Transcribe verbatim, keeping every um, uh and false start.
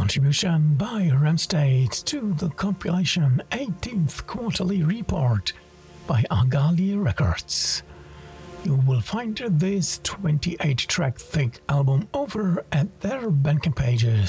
contribution by Remstate to the compilation eighteenth Quarterly Report by Agali Records. You will find this twenty-eight track thick album over at their Bandcamp pages.